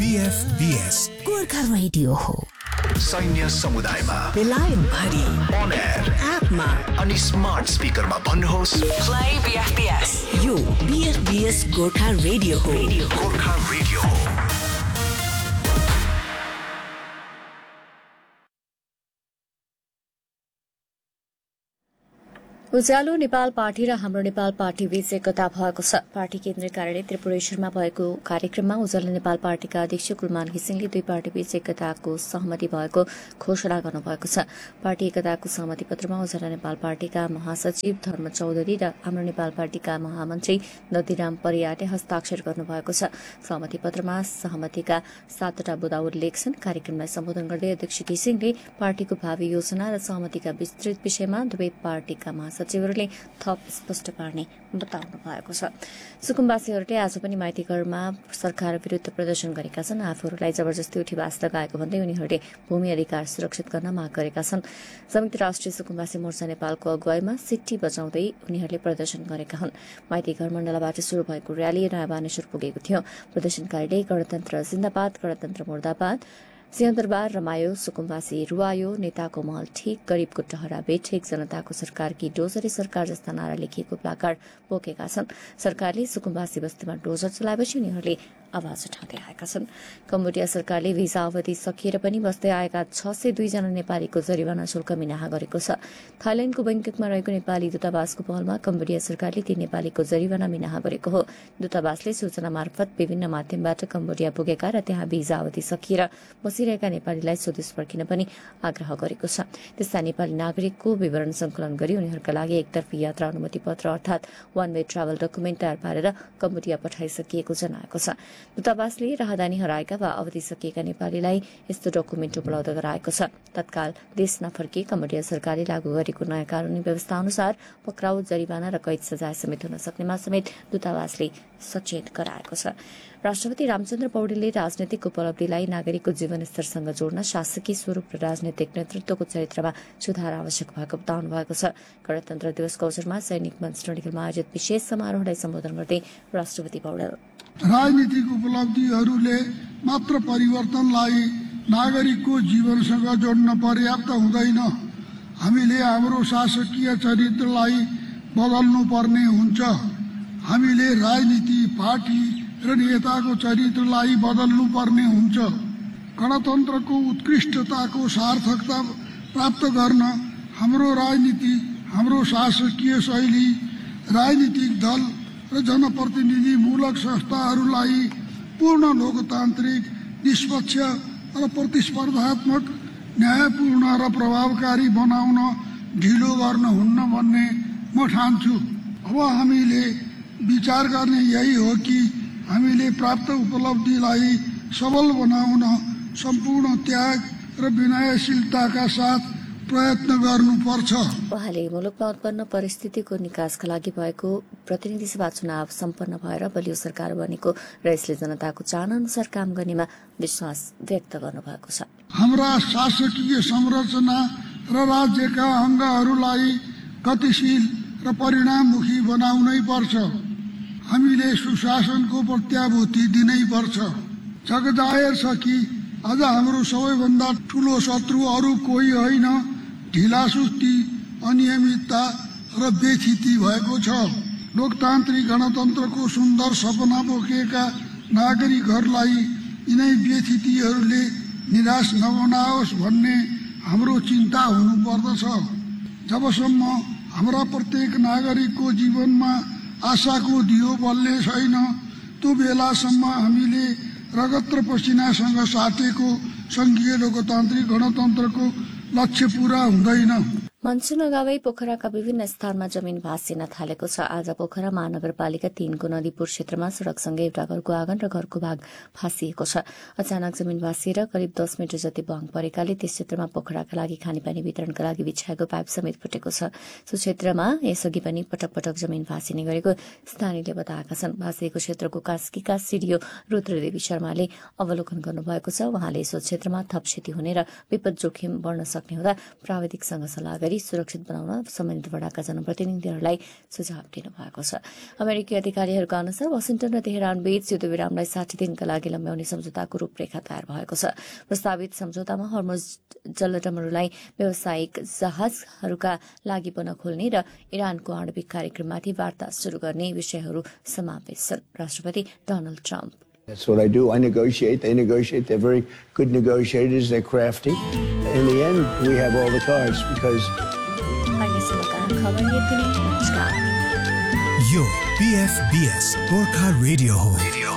BFBS Gorkha radio हो। सैन्य समुदायमा बेलायत भरि on air एपमा अनि स्मार्ट स्पिकरमा भन्नुहोस् प्ले BFBS। यो BFBS गोर्खा रेडियो हो। गोर्खा रेडियो हो। उज्यालो नेपाल पार्टी र हाम्रो नेपाल पार्टी बीच एकता भएको छ। पार्टी केन्द्रीय कार्यालय त्रिपुरेश्वरमा भएको कार्यक्रममा उज्यालो नेपाल पार्टीका अध्यक्ष कुलमान घिसिङले दुई पार्टी बीच एकताको सहमति भएको घोषणा गर्नुभएको छ। पार्टी एकताको सहमति पत्रमा उज्यालो नेपाल पार्टीका महासचिव धर्म चौधरी र हाम्रो नेपाल पार्टीका महामन्त्री दधिराम परियारले हस्ताक्षर गर्नुभएको छ। सहमति पत्रमा सहमतिका 7वटा बुँदा उल्लेख छन्। कार्यक्रमलाई सम्बोधन गर्दै अध्यक्ष घिसिङले पार्टीको भावी योजना र सहमतिका विस्तृत विषयमा दुवै पार्टीका सचिवहरूले थप स्पष्ट पार्ने बताउनु भएको छ। सुकुम्बासीहरूले आज पनि माइतीघरमा सरकार विरूद्ध प्रदर्शन गरेका छन्। आफूहरूलाई जबरजस्ती उठीवास लगाएको भन्दै उनीहरूले भूमि अधिकार सुरक्षित गर्न माग गरेका छन्। संयुक्त राष्ट्रिय सुकुम्बासी मोर्चा नेपालको अगुवाईमा सिट्टी बजाउँदै उनीहरूले प्रदर्शन गरेका हुन्। माइतीघर मण्डलाबाट शुरू भएको र्याली नयाँ बानेश्वर पुगेको थियो। प्रदर्शनकारीले गणतन्त्र जिन्दाबाद, गणतन्त्र मुर्दाबाद, सिंहदरबार रमायो, सुकुम्बासी रुवायो, नेताको महल ठीक, गरीबको टहरा बेठिक, जनताको सरकार की डोजरी सरकार जस्ता नारा लेखिएको प्लाकार्ड बोकेका छन्। सरकारले सुकुम्बासी बस्तीमा डोजर चलाएपछि उनीहरूले आवाज उठाउँदै आएका छन्। कम्बोडिया सरकारले भिसा अवधि सकिएर पनि बस्दै आएका 602 जना नेपालीको जरिवाना शुल्क मिनाहा गरेको छ। थाइल्याण्डको बैंककमा रहेको नेपाली दूतावासको पहलमा कम्बोडिया सरकारले ती नेपालीको जरिवाना मिनाहा गरेको हो। दूतावासले सूचना मार्फत विभिन्न माध्यमबाट कम्बोडिया पुगेका र त्यहाँ भिसा अवधि सकिएर बसिरहेका नेपालीलाई स्वदेश फर्किन पनि आग्रह गरेको छ। त्यस्ता नेपाली नागरिकको विवरण संकलन गरी उनीहरूका लागि एकतर्फी यात्रा अनुमति पत्र अर्थात वन वे ट्राभल डकुमेन्ट तयार पारेर कम्बोडिया पठाइसकिएको जनाएको छ। दूतावासले राहदानी हराएका वा अवधि सकिएका नेपालीलाई यस्तो डकुमेन्ट उपलब्ध गराएको छ। तत्काल देश नफर्की कम्बोडिया सरकारले लागू गरेको नयाँ कानूनी व्यवस्था अनुसार पक्राउ, जरिवाना र कैद सजाय समेत हुन सक्नेमा समेत दूतावासले सचेत गराएको छ। राष्ट्रपति रामचन्द्र पौडेलले राजनैतिक उपलब्धिलाई नागरिकको जीवनस्तरसँग जोड्न शासकीय स्वरूप र राजनैतिक नेतृत्वको चरित्रमा सुधार आवश्यक भएको बताउनु भएको छ। गणतन्त्र दिवसको अवसरमा सैनिक मञ्च नडिगलमा आयोजित विशेष समारोहलाई सम्बोधन गर्दै राष्ट्रपति पौडेल राजनीतिक उपलब्धिहरूले मात्र परिवर्तनलाई नागरिकको जीवनसँग जोड्न पर्याप्त हुँदैन। हामीले हाम्रो शासकीय चरित्रलाई बदल्नु पर्ने हुन्छ। हामीले राजनीति, पार्टी र नेताको चरित्रलाई बदल्नु पर्ने हुन्छ। गणतन्त्रको उत्कृष्टताको सार्थकता प्राप्त गर्न हाम्रो राजनीति, हाम्रो शासकीय शैली, राजनीतिक दल र जनप्रतिनिधिमूलक संस्थाहरूलाई पूर्ण लोकतान्त्रिक, निष्पक्ष र प्रतिस्पर्धात्मक, न्यायपूर्ण र प्रभावकारी बनाउन ढिलो गर्न हुन्न भन्ने म ठान्छु। अब हामीले विचार गर्ने यही हो कि हामीले प्राप्त उपलब्धिलाई सबल बनाउन सम्पूर्ण त्याग र विनयशीलताका साथ प्रयत्न गर्नुपर्छ। उहाँले मुलुकमा उत्पन्न परिस्थितिको निकासका लागि भएको प्रतिनिधि सभा चुनाव सम्पन्न भएर बलियो सरकार बनेको र यसले जनताको चाहना अनुसार काम गर्नेमा विश्वास व्यक्त गर्नुभएको छ। हाम्रा शासकीय संरचना र राज्यका अङ्गहरूलाई गतिशील र परिणाममुखी बनाउनै पर्छ। हामीले सुशासनको प्रत्याभूति दिनै पर्छ। जगजाहेर छ कि आज हाम्रो सबैभन्दा ठूलो शत्रु अरू कोही होइन, ढिलासुस्ती, अनियमितता र बेथिति भएको छ। लोकतान्त्रिक गणतन्त्रको सुन्दर सपना बोकेका नागरिकहरूलाई यिनै बेथितिहरूले निराश नबनाओस् भन्ने हाम्रो चिन्ता हुनुपर्दछ। जबसम्म हाम्रा प्रत्येक नागरिकको जीवनमा आशाको दियो बल्ने छैन, त्यो बेलासम्म हामीले रगत र पसिनासँग साटेको संघीय लोकतान्त्रिक गणतन्त्रको लक्ष्य पूरा हुँदैन। मनसुन अगावै पोखराका विभिन्न स्थानमा जमिन भाँसिन थालेको छ। आज पोखरा महानगरपालिका 3 को नदीपुर क्षेत्रमा सड़कसँगै एउटा घरको आँगन र घरको भाग भाँसिएको छ। अचानक जमिन भाँसिएर करिब 10 मिटर जति बहङ परेकाले त्यस क्षेत्रमा पोखराका लागि खानेपानी वितरणका लागि बिछाएको पाइप समेत फुटेको छ। सो क्षेत्रमा यसअघि पनि पटक पटक जमिन भाँसिने गरेको स्थानीयले बताएका छन्। भाँसिएको क्षेत्रको कास्कीका सिडिओ रुद्रदेवी शर्माले अवलोकन गर्नुभएको छ। उहाँले सो क्षेत्रमा थप क्षति हुने र विपद जोखिम बढ्न सक्ने हुँदा प्राविधिकसँग सल्लाह गरी सुरक्षित बनाउन सम्बन्धित वडाका जनप्रतिनिधिहरूलाई सुझाव दिनुभएको छ। अमेरिकी अधिकारीहरूका अनुसार वाशिंटन र तेहरान बीच युद्धविरामलाई 60 दिनका लागि लम्ब्याउने सम्झौताको रूपरेखा तयार भएको छ। प्रस्तावित सम्झौतामा हर्मुज जलडमरूलाई व्यावसायिक जहाजहरूका लागि पुनः खोल्ने र इरानको आणविक कार्यक्रममाथि वार्ता शुरू गर्ने विषयहरू समावेश छन्। राष्ट्रपति Donald Trump That's what I do. I negotiate. They negotiate. They're very good negotiators. They're crafty. In the end, we have all the cards because... यो PFBS गोर्खा रेडियो हो।